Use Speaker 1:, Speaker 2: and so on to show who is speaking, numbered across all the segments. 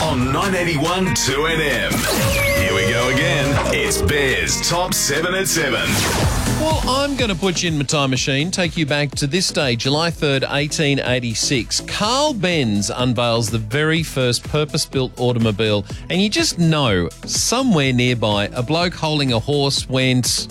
Speaker 1: on 981 2NM. Here we go again. It's Bears Top 7 at 7.
Speaker 2: Well, I'm going to put you in my time machine, take you back to this day, July 3rd, 1886. Carl Benz unveils the very first purpose-built automobile, and you just know, somewhere nearby, a bloke holding a horse went...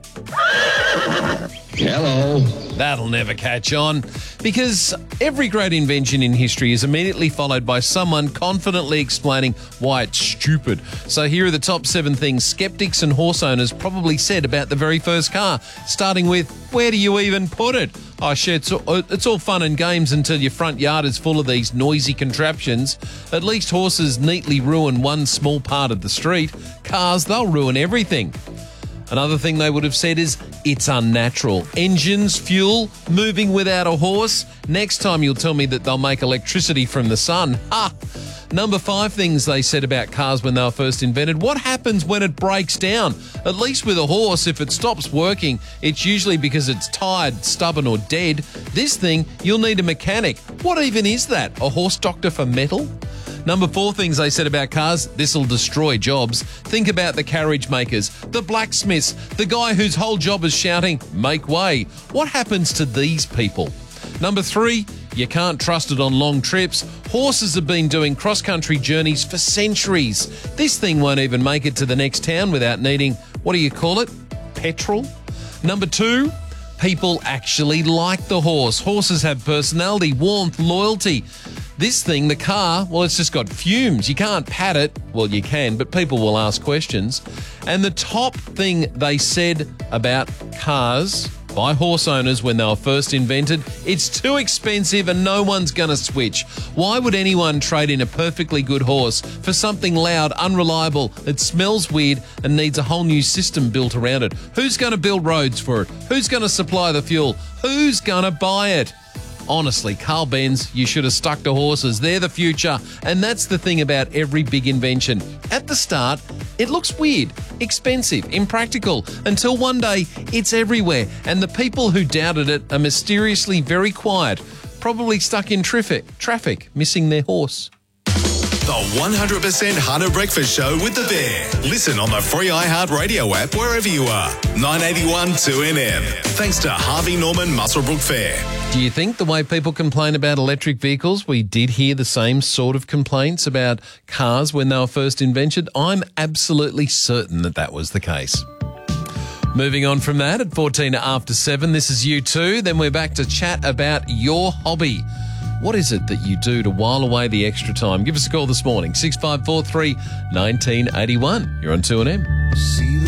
Speaker 3: Hello.
Speaker 2: That'll never catch on, because every great invention in history is immediately followed by someone confidently explaining why it's stupid. So here are the top 7 things skeptics and horse owners probably said about the very first car, starting with, where do you even put it? Oh, shit, it's all fun and games until your front yard is full of these noisy contraptions. At least horses neatly ruin one small part of the street. Cars, they'll ruin everything. Another thing they would have said is, it's unnatural. Engines, fuel, moving without a horse. Next time you'll tell me that they'll make electricity from the sun. Ha! Number 5 things they said about cars when they were first invented. What happens when it breaks down? At least with a horse, if it stops working, it's usually because it's tired, stubborn or dead. This thing, you'll need a mechanic. What even is that? A horse doctor for metal? Number 4 things they said about cars, this'll destroy jobs. Think about the carriage makers, the blacksmiths, the guy whose whole job is shouting, make way. What happens to these people? Number 3, you can't trust it on long trips. Horses have been doing cross-country journeys for centuries. This thing won't even make it to the next town without needing, what do you call it? Petrol? Number 2, people actually like the horse. Horses have personality, warmth, loyalty. This thing, the car, well, it's just got fumes. You can't pat it. Well, you can, but people will ask questions. And the top thing they said about cars by horse owners when they were first invented, it's too expensive and no one's going to switch. Why would anyone trade in a perfectly good horse for something loud, unreliable, that smells weird and needs a whole new system built around it? Who's going to build roads for it? Who's going to supply the fuel? Who's going to buy it? Honestly, Carl Benz, you should have stuck to horses. They're the future. And that's the thing about every big invention. At the start, it looks weird, expensive, impractical, until one day it's everywhere. And the people who doubted it are mysteriously very quiet, probably stuck in traffic, missing their horse.
Speaker 1: The 100% Hunter Breakfast Show with the Bear. Listen on the free iHeartRadio app wherever you are. 981 2NM. Thanks to Harvey Norman Muswellbrook Fair.
Speaker 2: Do you think the way people complain about electric vehicles, we did hear the same sort of complaints about cars when they were first invented? I'm absolutely certain that that was the case. Moving on from that, at 14 after 7, this is U2. Then we're back to chat about your hobby. What is it that you do to while away the extra time? Give us a call this morning, 6543 1981. You're on 2NM.